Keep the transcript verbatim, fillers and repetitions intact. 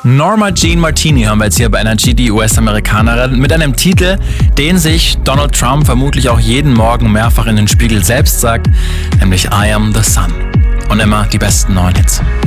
Norma Jean Martini hören wir jetzt hier bei Energy, die U S-Amerikanerin, mit einem Titel, den sich Donald Trump vermutlich auch jeden Morgen mehrfach in den Spiegel selbst sagt, nämlich I am the Sun. Und immer die besten neuen Hits.